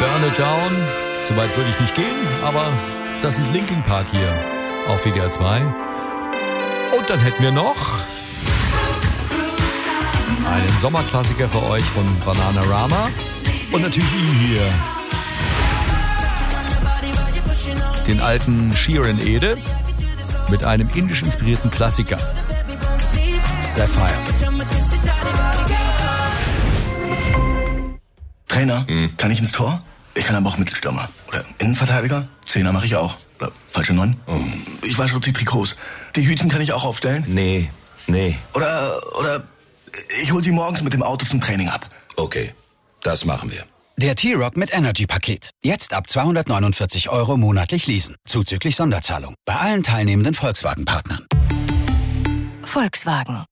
Burn It Down. So weit würde ich nicht gehen, aber das sind Linkin Park hier auf WDR 2. Und dann hätten wir noch einen Sommerklassiker für euch von Bananarama. Und natürlich ihn hier. Den alten Sheeran Ede mit einem indisch inspirierten Klassiker. Sapphire. Trainer, kann ich ins Tor? Ich kann aber auch Mittelstürmer. Oder Innenverteidiger? Zehner mache ich auch. Oder falsche 9? Ich wasche die Trikots. Die Hütchen kann ich auch aufstellen? Nee. Oder ich hol sie morgens mit dem Auto zum Training ab. Okay, das machen wir. Der T-Rock mit Energy-Paket. Jetzt ab 249 € monatlich leasen. Zuzüglich Sonderzahlung. Bei allen teilnehmenden Volkswagen-Partnern. Volkswagen.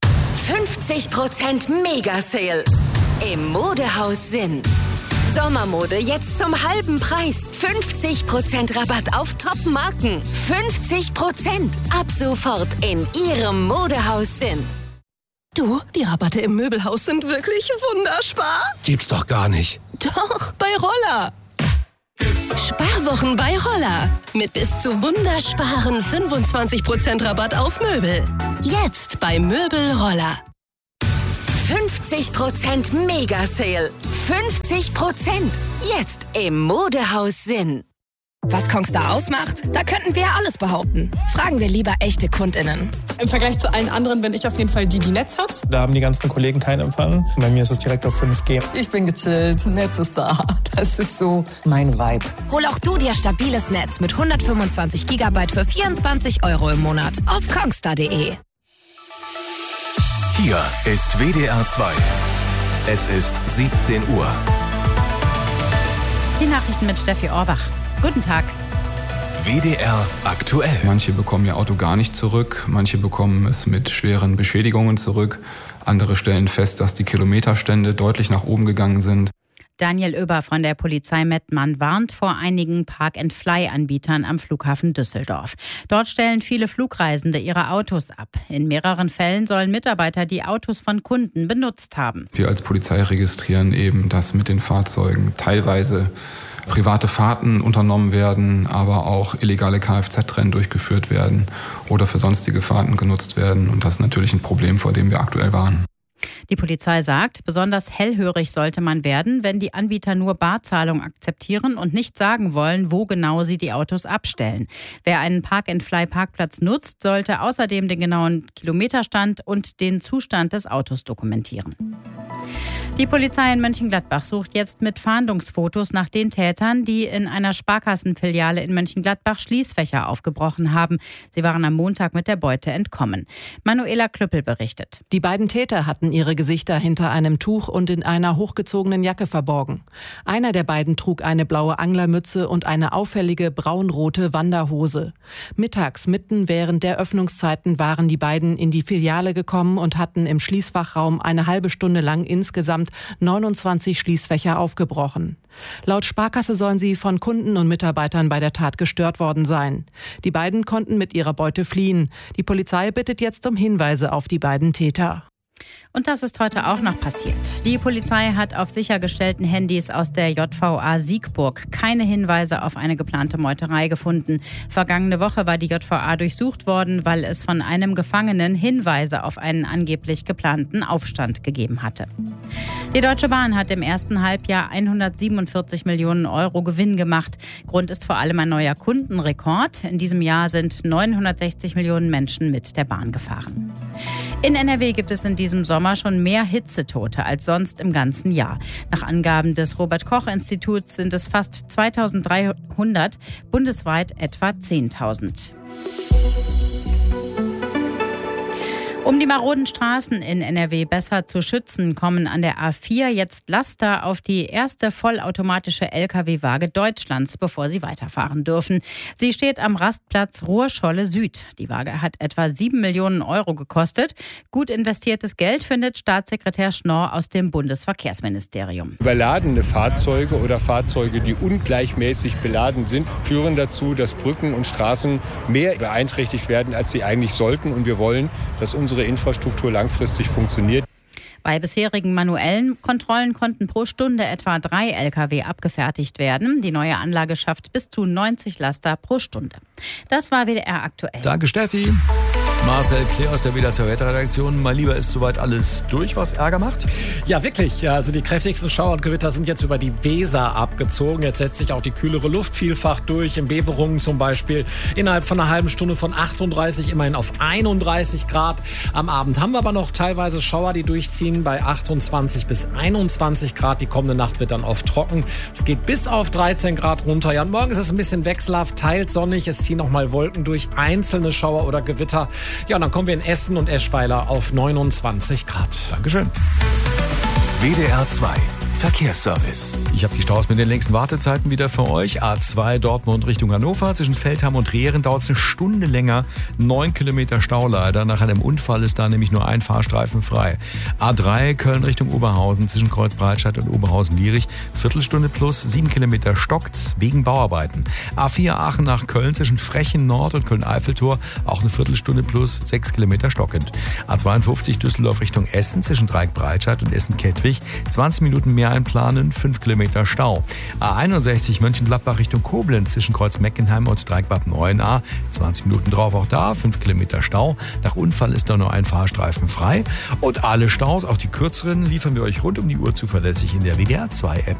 50% Mega-Sale. Im Modehaus Sinn. Sommermode jetzt zum halben Preis. 50% Rabatt auf Top-Marken. 50% ab sofort in Ihrem Modehaus Sinn. Du, die Rabatte im Möbelhaus sind wirklich wunderspar. Gibt's doch gar nicht. Doch, bei Roller. Sparwochen bei Roller. Mit bis zu wundersparen 25% Rabatt auf Möbel. Jetzt bei Möbel Roller. 50% Mega-Sale. 50%. Jetzt im Modehaus Sinn. Was Kongstar ausmacht? Da könnten wir ja alles behaupten. Fragen wir lieber echte KundInnen. Im Vergleich zu allen anderen bin ich auf jeden Fall die Netz hat. Da haben die ganzen Kollegen keinen Empfang. Bei mir ist es direkt auf 5G. Ich bin gechillt, Netz ist da. Das ist so mein Vibe. Hol auch du dir stabiles Netz mit 125 GB für 24 € im Monat auf kongstar.de. Hier ist WDR 2. Es ist 17 Uhr. Die Nachrichten mit Steffi Orbach. Guten Tag. WDR aktuell. Manche bekommen ihr Auto gar nicht zurück, manche bekommen es mit schweren Beschädigungen zurück. Andere stellen fest, dass die Kilometerstände deutlich nach oben gegangen sind. Daniel Oeber von der Polizei Mettmann warnt vor einigen Park-and-Fly-Anbietern am Flughafen Düsseldorf. Dort stellen viele Flugreisende ihre Autos ab. In mehreren Fällen sollen Mitarbeiter die Autos von Kunden benutzt haben. Wir als Polizei registrieren eben, dass mit den Fahrzeugen teilweise private Fahrten unternommen werden, aber auch illegale Kfz-Rennen durchgeführt werden oder für sonstige Fahrten genutzt werden. Und das ist natürlich ein Problem, vor dem wir aktuell warnen. Die Polizei sagt, besonders hellhörig sollte man werden, wenn die Anbieter nur Barzahlung akzeptieren und nicht sagen wollen, wo genau sie die Autos abstellen. Wer einen Park-and-Fly-Parkplatz nutzt, sollte außerdem den genauen Kilometerstand und den Zustand des Autos dokumentieren. Die Polizei in Mönchengladbach sucht jetzt mit Fahndungsfotos nach den Tätern, die in einer Sparkassenfiliale in Mönchengladbach Schließfächer aufgebrochen haben. Sie waren am Montag mit der Beute entkommen. Manuela Klüppel berichtet. Die beiden Täter hatten ihre Gesichter hinter einem Tuch und in einer hochgezogenen Jacke verborgen. Einer der beiden trug eine blaue Anglermütze und eine auffällige braunrote Wanderhose. Mittags, mitten während der Öffnungszeiten, waren die beiden in die Filiale gekommen und hatten im Schließfachraum eine halbe Stunde lang insgesamt 29 Schließfächer aufgebrochen. Laut Sparkasse sollen sie von Kunden und Mitarbeitern bei der Tat gestört worden sein. Die beiden konnten mit ihrer Beute fliehen. Die Polizei bittet jetzt um Hinweise auf die beiden Täter. Und das ist heute auch noch passiert. Die Polizei hat auf sichergestellten Handys aus der JVA Siegburg keine Hinweise auf eine geplante Meuterei gefunden. Vergangene Woche war die JVA durchsucht worden, weil es von einem Gefangenen Hinweise auf einen angeblich geplanten Aufstand gegeben hatte. Die Deutsche Bahn hat im ersten Halbjahr 147 Millionen € Gewinn gemacht. Grund ist vor allem ein neuer Kundenrekord. In diesem Jahr sind 960 Millionen Menschen mit der Bahn gefahren. In NRW gibt es in diesem Sommer schon mehr Hitzetote als sonst im ganzen Jahr. Nach Angaben des Robert-Koch-Instituts sind es fast 2300, bundesweit etwa 10.000. Um die maroden Straßen in NRW besser zu schützen, kommen an der A4 jetzt Laster auf die erste vollautomatische Lkw-Waage Deutschlands, bevor sie weiterfahren dürfen. Sie steht am Rastplatz Ruhrscholle Süd. Die Waage hat etwa 7 Millionen € gekostet. Gut investiertes Geld, findet Staatssekretär Schnorr aus dem Bundesverkehrsministerium. Überladene Fahrzeuge oder Fahrzeuge, die ungleichmäßig beladen sind, führen dazu, dass Brücken und Straßen mehr beeinträchtigt werden, als sie eigentlich sollten. Und wir wollen, dass unsere Infrastruktur langfristig funktioniert. Bei bisherigen manuellen Kontrollen konnten pro Stunde etwa 3 Lkw abgefertigt werden. Die neue Anlage schafft bis zu 90 Laster pro Stunde. Das war WDR aktuell. Danke, Steffi. Marcel Kleer aus der WDR 2 Wetterredaktion. Mein Lieber, ist soweit alles durch, was Ärger macht? Ja, wirklich. Also die kräftigsten Schauer und Gewitter sind jetzt über die Weser abgezogen. Jetzt setzt sich auch die kühlere Luft vielfach durch. In Beverungen zum Beispiel innerhalb von einer halben Stunde von 38 immerhin auf 31 Grad. Am Abend haben wir aber noch teilweise Schauer, die durchziehen bei 28 bis 21 Grad. Die kommende Nacht wird dann oft trocken. Es geht bis auf 13 Grad runter. Ja, und morgen ist es ein bisschen wechselhaft, teils sonnig. Es ziehen nochmal Wolken durch, einzelne Schauer oder Gewitter. Ja, und dann kommen wir in Essen und Eschweiler auf 29 Grad. Dankeschön. WDR 2 Verkehrsservice. Ich habe die Staus mit den längsten Wartezeiten wieder für euch. A2 Dortmund Richtung Hannover. Zwischen Feldham und Rehren dauert es eine Stunde länger. 9 Kilometer Stau leider. Nach einem Unfall ist da nämlich nur ein Fahrstreifen frei. A3 Köln Richtung Oberhausen zwischen Kreuzbreitscheid und Oberhausen-Lierich. Viertelstunde plus. 7 Kilometer stockt's wegen Bauarbeiten. A4 Aachen nach Köln zwischen Frechen Nord und Köln-Eiffeltor. Auch eine Viertelstunde plus. 6 Kilometer stockend. A52 Düsseldorf Richtung Essen zwischen Dreieck-Breitscheid und Essen-Kettwig. 20 Minuten mehr einplanen, 5 Kilometer Stau. A61 Mönchengladbach Richtung Koblenz zwischen Kreuz Meckenheim und Dreieck-Bad Neuenahr. 20 Minuten drauf auch da, 5 Kilometer Stau. Nach Unfall ist da nur ein Fahrstreifen frei. Und alle Staus, auch die kürzeren, liefern wir euch rund um die Uhr zuverlässig in der WDR 2 App.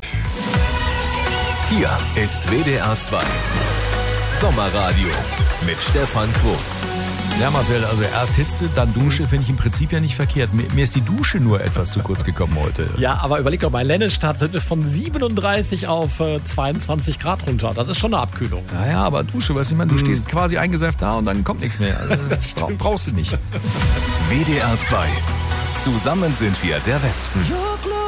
Hier ist WDR 2 Sommerradio mit Stefan Quos. Ja, Marcel, also erst Hitze, dann Dusche, finde ich im Prinzip ja nicht verkehrt. Mir ist die Dusche nur etwas zu kurz gekommen heute. Ja, aber überleg doch mal, in Lennestadt sind wir von 37 auf 22 Grad runter. Das ist schon eine Abkühlung. Naja, aber Dusche, weißt du, du stehst quasi eingeseift da und dann kommt nichts mehr. Also, das brauchst du nicht. WDR 2. Zusammen sind wir der Westen.